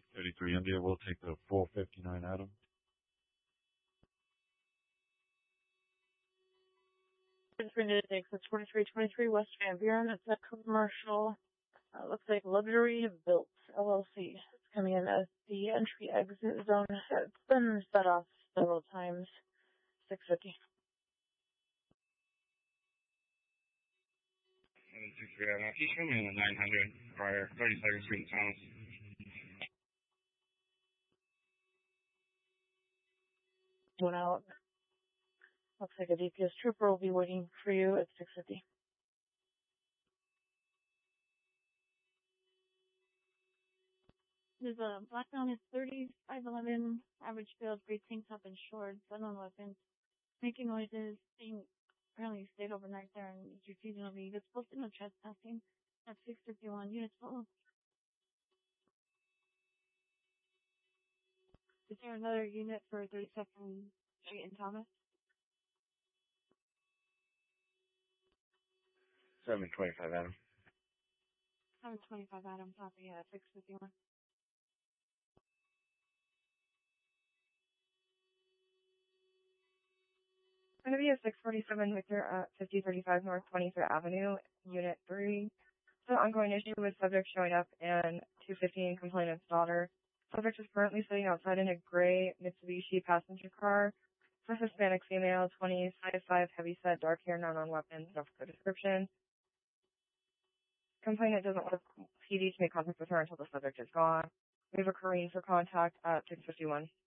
33 India. We'll take the 459 Adam. It's 4323 West Van Buren. It's a commercial, looks like Luxury Built LLC. It's coming in as the entry exit zone. It's been set off several times. 650. 63 Adam. Can you show me on the 900 prior 32nd Street in Thomas? Went out. Looks like a DPS trooper will be waiting for you at 650. There's a Blackdown is 3511, average build, gray tank top and shorts, unknown weapons, making noises, being apparently stayed overnight there and is refusing to leave. It's posted no trespassing. That's 651. Units full. Is there another unit for 32nd Street in Thomas? 725 Adam. 725 Adam, copy, 651. It's going to be a 647 Victor at 5035 North 23rd Avenue, Unit 3. It's an ongoing issue with subject showing up and 215 complainant's daughter. Subject is currently sitting outside in a gray Mitsubishi passenger car. It's a Hispanic female, 20, size 5, heavyset, dark hair, non weapons, no further description. Complainant doesn't want PD to make contact with her until the subject is gone. We have a Korean for contact at 651.